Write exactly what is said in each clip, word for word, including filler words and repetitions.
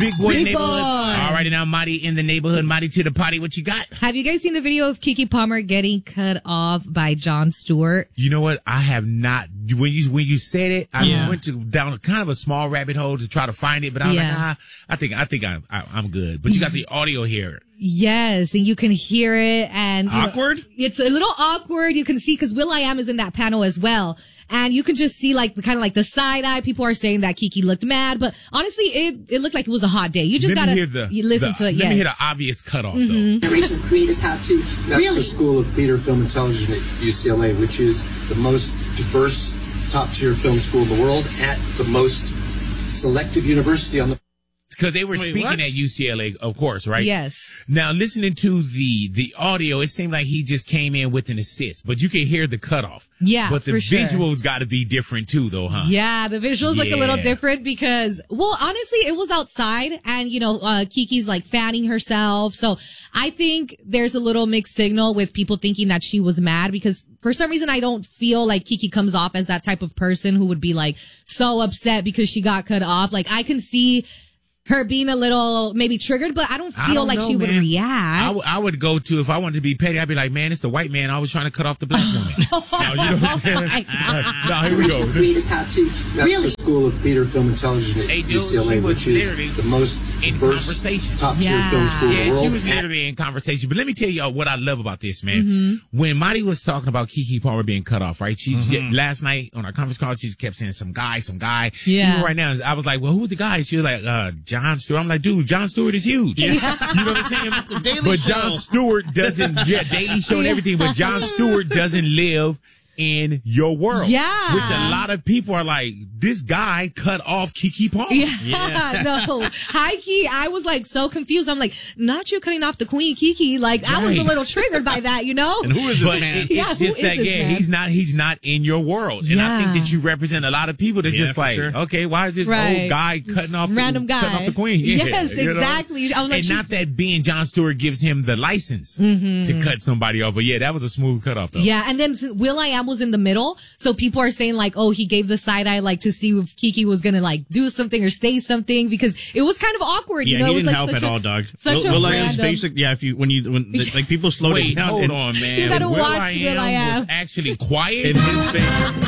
Big Boy Big neighborhood. Boy. All righty now, Marty in the neighborhood, Marty to the party. What you got? Have you guys seen the video of Keke Palmer getting cut off by Jon Stewart? You know what? I have not. When you when you said it, I Yeah. went to down kind of a small rabbit hole to try to find it, but I was Yeah. like, ah, I think I think I'm I, I'm good. But you got the audio here. Yes, and you can hear it, and you know, Awkward? it's a little awkward. You can see because Will.i.am is in that panel as well, and you can just see like the kind of like the side eye. People are saying that Keke looked mad, but honestly, it it looked like it was a hot day. You just Let me gotta hear the, you listen the- to it. Let Yes. me hear the obvious cutoff though. Generation of creators how to That's really the School of Theater, Film, and Television at U C L A, which is the most diverse, top-tier film school in the world at the most selective university on the... Because they were Wait, speaking what? at U C L A, of course, right? Yes. Now, listening to the the audio, it seemed like he just came in with an assist, but you can hear the cutoff. Yeah, But the for sure. visuals got to be different too, though, huh? Yeah, the visuals look a little Yeah. different because, well, honestly, it was outside and, you know, uh, Kiki's like fanning herself. So I think there's a little mixed signal with people thinking that she was mad because for some reason I don't feel like Keke comes off as that type of person who would be like so upset because she got cut off. Like I can see her being a little maybe triggered, but I don't I feel don't like know, she would man. react. I, w- I would go to, if I wanted to be petty, I'd be like, man, it's the white man always trying to cut off the black woman. Now, you know what I'm saying? Now, here we go. creators how to That's really the School of Theater, Film, and Television at Hey, dude, U C L A, she was which literally is the most in diverse, conversation. top-tier Yeah. film school in Yeah, the world. she was at- literally in conversation. But let me tell you what I love about this, man. Mm-hmm. When Marty was talking about Keke Palmer being cut off, right? She last night on our conference call, she kept saying some guy, some guy. Yeah. Even right now, I was like, well, who's the guy? She was like, uh, Jon Stewart. I'm like, dude, Jon Stewart is huge. You know what I'm saying? But Jon Stewart doesn't, yeah, Daily Show and everything, but Jon Stewart doesn't live in your world. Yeah. Which a lot of people are like, this guy cut off Keke Palmer. Yeah, no. High key, I was like so confused. I'm like, not you cutting off the queen Keke. Like I was a Right. little triggered by that, you know? And who is this But man? it- Yeah, it's who just is that, this yeah, man? he's not, he's not in your world. And I think Yeah. that you represent a lot of people that Yeah, just for like, sure. okay, why is this Right. old guy cutting off Random the, guy. cutting off the queen? Yeah, Yes, you know? exactly. I was like, and she's- not that being Jon Stewart gives him the license to cut somebody off, but yeah, that was a smooth cutoff though. Yeah, and then Will.i.am was in the middle, so people are saying like, oh, he gave the side eye like to see if Keke was gonna like do something or say something because it was kind of awkward. Yeah, you know, he it was didn't like help such at a- all, dog. Such Will, a Will.i.am's random. face, yeah, if you when you when like people slowed Wait, it down. hold and- on, man. You gotta watch Will.i.am Will.i.am. was actually quiet. in his face.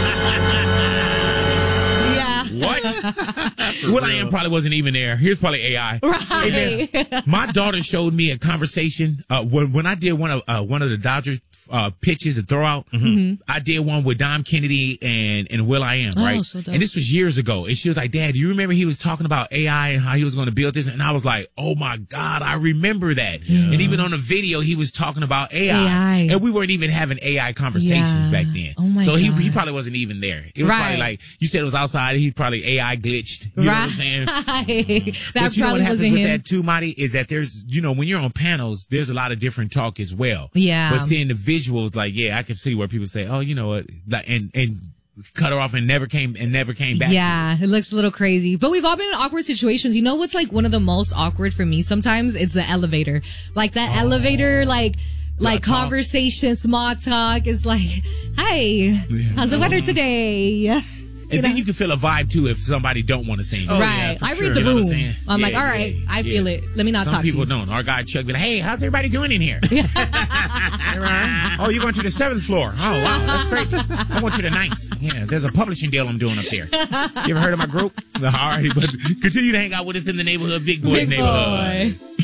Yeah. What? Will.i.am probably wasn't even there. Here's probably A I. Right. And then my daughter showed me a conversation uh, when when I did one of uh, one of the Dodger uh, pitches to throw out. I did one with Dom Kennedy and and Will.i.am, Oh, right? so dope. And this was years ago. And she was like, "Dad, do you remember he was talking about A I and how he was going to build this?" And I was like, "Oh my God, I remember that." And even on the video, he was talking about A I, A I. and we weren't even having A I conversations Yeah. back then. Oh my so he God. he probably wasn't even there. It was Right. probably like you said, it was outside. He probably A I glitched. You know what I'm saying? Right. That But you know what probably happens wasn't with him. that too, Marty, is that there's, you know, when you're on panels, there's a lot of different talk as well. Yeah. But seeing the visuals, like, yeah, I can see where people say, oh, you know what, like, and and cut her off and never came and never came back. Yeah, it looks a little crazy. But we've all been in awkward situations. You know what's like one of the most awkward for me sometimes? It's the elevator. Like that elevator, like like talk. conversation, small talk is like, hi, how's the weather today? And then you can feel a vibe too if somebody don't want to sing. right. for I sure. read the You know what I'm room. saying? I'm Yeah, like, all yeah, right, yeah. I feel it. Let me not Some talk to people you. don't. Our guy Chuck be like, hey, how's everybody doing in here? Oh, you're going to the seventh floor. Oh, wow, that's great. I want you to ninth. Yeah, there's a publishing deal I'm doing up there. You ever heard of my group? All righty, but continue to hang out with us in the neighborhood, Big Boys Big neighborhood. boy.